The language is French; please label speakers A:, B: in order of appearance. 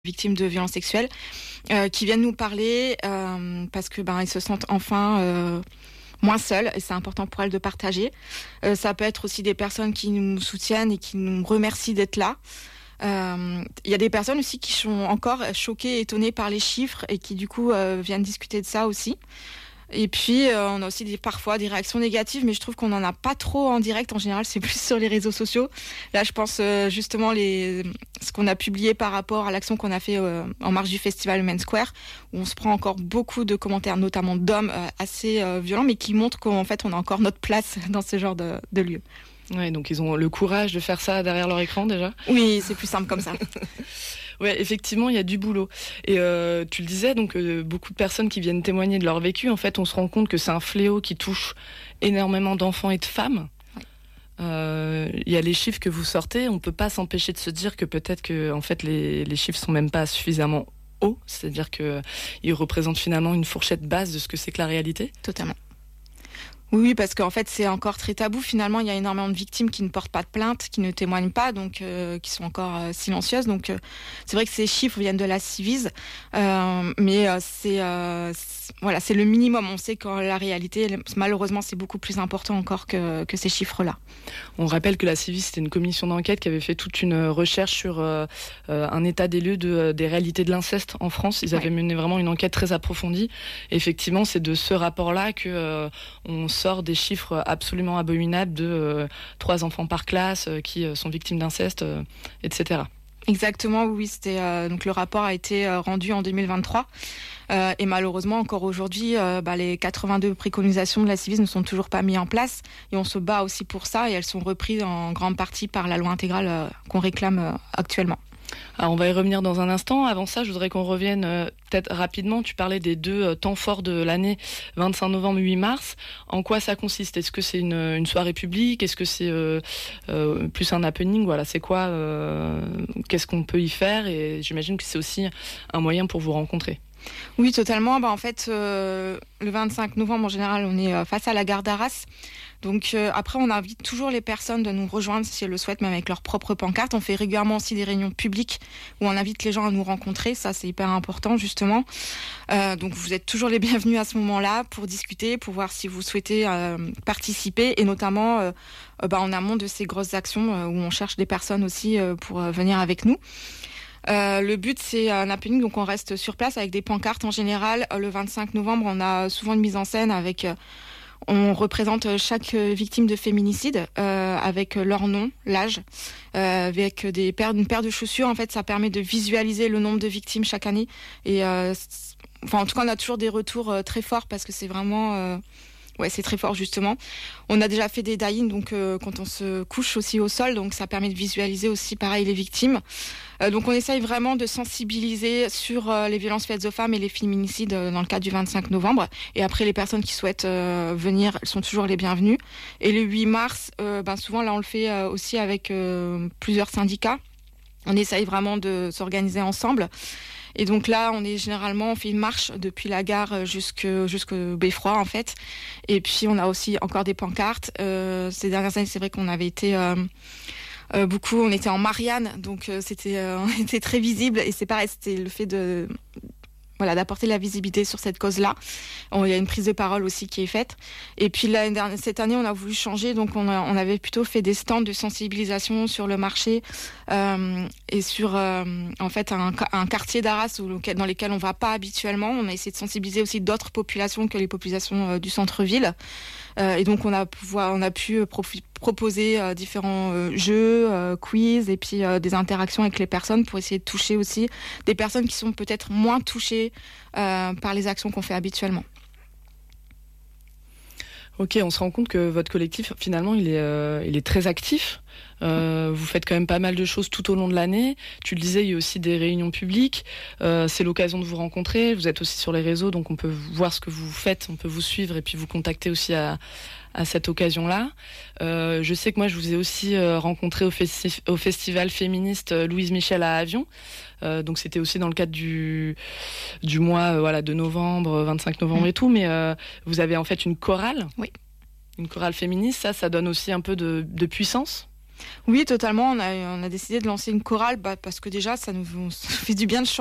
A: victimes de violences sexuelles, qui viennent nous parler parce que ils se sentent enfin moins seuls et c'est important pour elles de partager. Ça peut être aussi des personnes qui nous soutiennent et qui nous remercient d'être là. Il y a des personnes aussi qui sont encore choquées, étonnées par les chiffres et qui du coup viennent discuter de ça aussi. Et puis, on a aussi parfois des réactions négatives, mais je trouve qu'on n'en a pas trop en direct. En général, c'est plus sur les réseaux sociaux. Là, je pense justement ce qu'on a publié par rapport à l'action qu'on a fait en marge du festival Main Square, où on se prend encore beaucoup de commentaires, notamment d'hommes assez violents, mais qui montrent qu'en fait, on a encore notre place dans ce genre de lieu.
B: Ouais, donc ils ont le courage de faire ça derrière leur écran déjà.
A: Oui, c'est plus simple comme ça.
B: Ouais, effectivement, il y a du boulot. Et tu le disais, donc beaucoup de personnes qui viennent témoigner de leur vécu, en fait, on se rend compte que c'est un fléau qui touche énormément d'enfants et de femmes. Il y a les chiffres que vous sortez, on peut pas s'empêcher de se dire que peut-être que en fait les chiffres sont même pas suffisamment hauts, c'est-à-dire que ils représentent finalement une fourchette basse de ce que c'est que la réalité.
A: Totalement. Oui, parce qu'en fait, c'est encore très tabou. Finalement, il y a énormément de victimes qui ne portent pas de plainte, qui ne témoignent pas, donc qui sont encore silencieuses. Donc, c'est vrai que ces chiffres viennent de la Civise, mais c'est le minimum. On sait que la réalité, malheureusement, c'est beaucoup plus important encore que ces chiffres-là.
B: On rappelle que la Civise, c'était une commission d'enquête qui avait fait toute une recherche sur un état des lieux des réalités de l'inceste en France. Ils avaient mené vraiment une enquête très approfondie. Et effectivement, c'est de ce rapport-là que on sort des chiffres absolument abominables de 3 enfants par classe qui sont victimes d'inceste, etc.
A: Exactement, oui, c'était donc le rapport a été rendu en 2023 et malheureusement encore aujourd'hui les 82 préconisations de la Civise ne sont toujours pas mises en place et on se bat aussi pour ça et elles sont reprises en grande partie par la loi intégrale qu'on réclame actuellement.
B: Alors on va y revenir dans un instant. Avant ça, je voudrais qu'on revienne peut-être rapidement. Tu parlais des 2 temps forts de l'année, 25 novembre, 8 mars. En quoi ça consiste ? Est-ce que c'est une soirée publique ? Est-ce que c'est plus un happening ? Voilà, c'est quoi ? Qu'est-ce qu'on peut y faire ? Et j'imagine que c'est aussi un moyen pour vous rencontrer.
A: Oui, totalement. En fait, le 25 novembre, en général, on est face à la gare d'Arras. Donc après, on invite toujours les personnes de nous rejoindre si elles le souhaitent, même avec leur propre pancarte. On fait régulièrement aussi des réunions publiques où on invite les gens à nous rencontrer. Ça, c'est hyper important, justement. Donc vous êtes toujours les bienvenus à ce moment-là pour discuter, pour voir si vous souhaitez participer et notamment en amont de ces grosses actions où on cherche des personnes aussi pour venir avec nous. Le but, c'est un happening, donc on reste sur place avec des pancartes en général. Le 25 novembre, on a souvent une mise en scène avec... on représente chaque victime de féminicide avec leur nom, l'âge, avec une paire de chaussures. En fait, ça permet de visualiser le nombre de victimes chaque année. Et en tout cas, on a toujours des retours très forts parce que c'est vraiment... c'est très fort justement. On a déjà fait des die-in, donc quand on se couche aussi au sol, donc ça permet de visualiser aussi pareil les victimes. Donc on essaye vraiment de sensibiliser sur les violences faites aux femmes et les féminicides dans le cadre du 25 novembre. Et après, les personnes qui souhaitent venir, elles sont toujours les bienvenues. Et le 8 mars, souvent là on le fait aussi avec plusieurs syndicats. On essaye vraiment de s'organiser ensemble. Et donc là, on fait une marche depuis la gare jusqu'au Beffroi, en fait. Et puis, on a aussi encore des pancartes. Ces dernières années, c'est vrai qu'on avait été beaucoup, on était en Marianne, donc on était très visible. Et c'est pareil, c'était le fait d'apporter la visibilité sur cette cause-là. Il y a une prise de parole aussi qui est faite. Et puis cette année, on a voulu changer, donc on avait plutôt fait des stands de sensibilisation sur le marché et sur en fait un quartier d'Arras dans lesquels on va pas habituellement. On a essayé de sensibiliser aussi d'autres populations que les populations du centre-ville. Et donc on a pu proposer différents jeux, quiz et puis des interactions avec les personnes pour essayer de toucher aussi des personnes qui sont peut-être moins touchées par les actions qu'on fait habituellement.
B: Ok, on se rend compte que votre collectif, finalement, il est très actif. Vous faites quand même pas mal de choses tout au long de l'année. Tu le disais, il y a aussi des réunions publiques. C'est l'occasion de vous rencontrer. Vous êtes aussi sur les réseaux, donc on peut voir ce que vous faites, on peut vous suivre et puis vous contacter aussi à cette occasion-là. Je sais que moi, je vous ai aussi rencontré au festival féministe Louise Michel à Avion. Donc c'était aussi dans le cadre du mois de novembre, 25 novembre et tout. Mais vous avez en fait une chorale.
A: Oui.
B: Une chorale féministe. Ça donne aussi un peu de puissance.
A: Oui, totalement. On a décidé de lancer une chorale parce que déjà, ça nous fait du bien de chanter.